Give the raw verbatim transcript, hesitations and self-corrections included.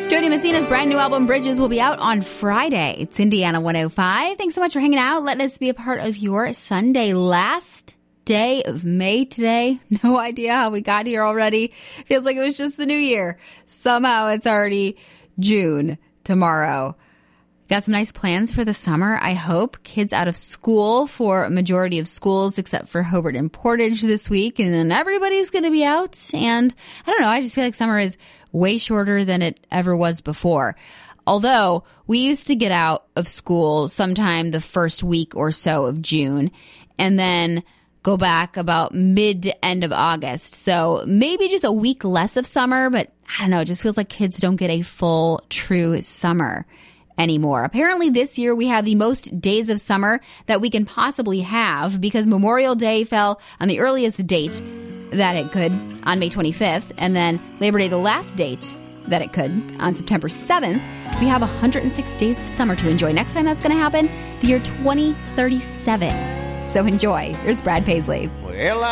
Jody Messina's brand new album, Bridges, will be out on Friday. It's Indiana one oh five. Thanks so much for hanging out. Letting us be a part of your Sunday. Last day of May today. No idea how we got here already. Feels like it was just the new year. Somehow it's already June tomorrow. Got some nice plans for the summer, I hope. Kids out of school for a majority of schools except for Hobart and Portage this week. And then everybody's going to be out. And I don't know, I just feel like summer is way shorter than it ever was before. Although we used to get out of school sometime the first week or so of June and then go back about mid to end of August. So maybe just a week less of summer, but I don't know, it just feels like kids don't get a full, true summer anymore. Apparently this year we have the most days of summer that we can possibly have because Memorial Day fell on the earliest date that it could on May twenty-fifth, and then Labor Day the last date that it could on September seventh. We have one hundred six days of summer to enjoy. Next time that's going to happen, the year twenty thirty-seven. So enjoy. Here's Brad Paisley. Well, I